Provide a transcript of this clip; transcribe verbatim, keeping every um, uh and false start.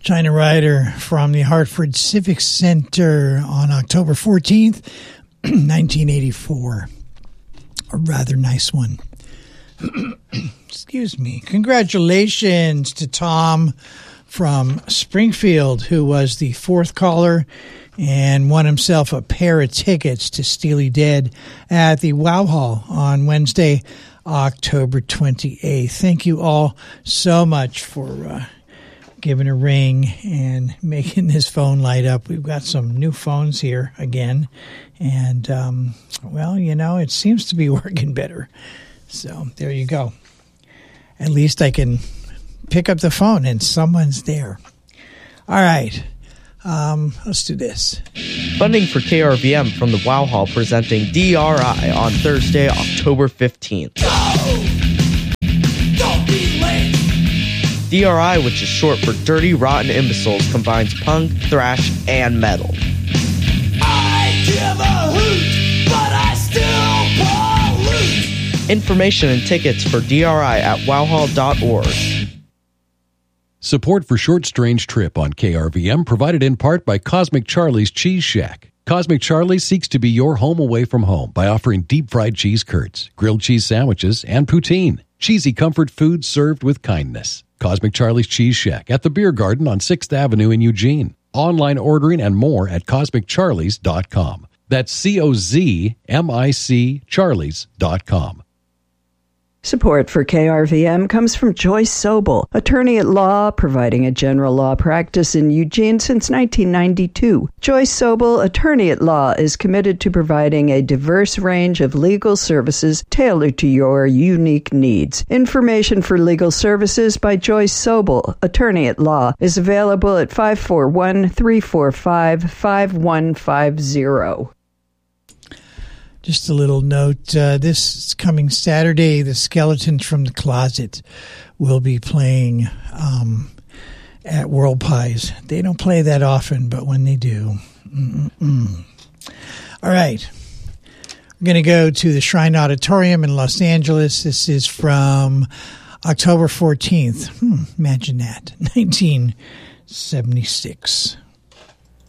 China Rider from the Hartford Civic Center on October fourteenth, nineteen eighty-four. A rather nice one. Excuse me. Congratulations to Tom from Springfield, who was the fourth caller and won himself a pair of tickets to Steely Dan at the Wow Hall on Wednesday, October twenty-eighth. Thank you all so much for uh, giving a ring and making this phone light up. We've got some new phones here again, and, um, well, you know, it seems to be working better. So there you go. At least I can pick up the phone and someone's there. All right. Um, let's do this. Funding for K R V M from the Wow Hall presenting D R I on Thursday, October fifteenth. Go! Don't be late! D R I, which is short for Dirty Rotten Imbeciles, combines punk, thrash, and metal. I give a hoot, but I still pollute! Information and tickets for D R I at wow hall dot org. Support for Short Strange Trip on K R V M provided in part by Cosmic Charlie's Cheese Shack. Cosmic Charlie seeks to be your home away from home by offering deep-fried cheese curds, grilled cheese sandwiches, and poutine. Cheesy comfort food served with kindness. Cosmic Charlie's Cheese Shack at the Beer Garden on sixth Avenue in Eugene. Online ordering and more at cosmic charlies dot com. That's C O Z M I C Charlies dot com. Support for K R V M comes from Joyce Sobel, attorney at law, providing a general law practice in Eugene since nineteen ninety-two. Joyce Sobel, attorney at law, is committed to providing a diverse range of legal services tailored to your unique needs. Information for legal services by Joyce Sobel, attorney at law, is available at five four one, three four five, five one five zero. Just a little note, uh, this coming Saturday, the Skeletons from the Closet will be playing um, at World Pies. They don't play that often, but when they do. Mm-mm-mm. All right. We're going to go to the Shrine Auditorium in Los Angeles. This is from October fourteenth. Hmm, imagine that, nineteen seventy-six.